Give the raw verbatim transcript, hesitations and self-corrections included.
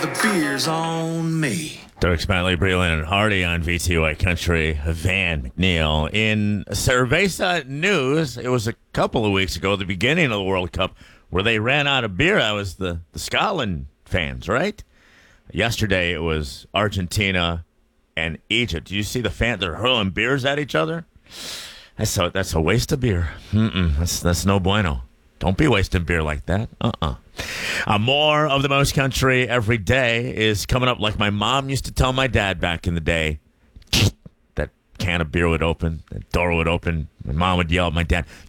The beer's on me. Dirk Bentley, Breland, and Hardy on V T Y Country. Van McNeil. In Cerveza news, it was a couple of weeks ago, the beginning of the World Cup, where they ran out of beer. That was the, the Scotland fans, right? Yesterday, it was Argentina and Egypt. Do you see the fans? They're hurling beers at each other. That's a, that's a waste of beer. Mm-mm, that's, that's no bueno. Don't be wasting beer like that. Uh-uh. Uh, more of the most country every day is coming up like my mom used to tell my dad back in the day. That can of beer would open, that door would open. My mom would yell at my dad,